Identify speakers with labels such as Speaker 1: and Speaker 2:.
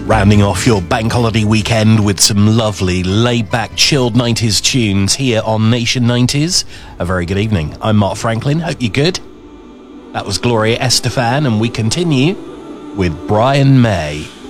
Speaker 1: Rounding off your bank holiday weekend with some lovely, laid-back, chilled 90s tunes here on Nation 90s. A very good evening. I'm Mark Franklin. Hope you're good. That was Gloria Estefan, and we continue with Brian May.